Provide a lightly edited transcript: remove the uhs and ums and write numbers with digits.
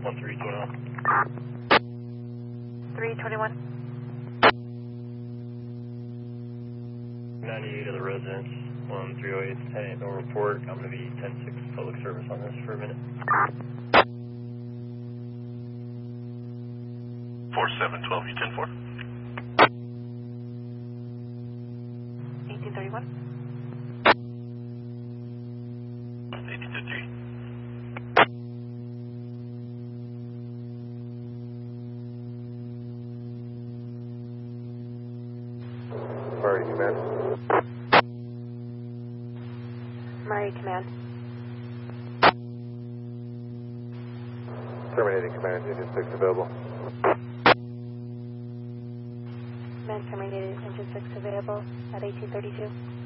321. 98 of the residents, 1308 10, no report. I'm going to be 10-6 public service on this for a minute. 4712, you 10-4. 1831. 1853. Murray, command. Murray, command. Terminating command, engine 6 available. Command terminated, engine 6 available at 1832.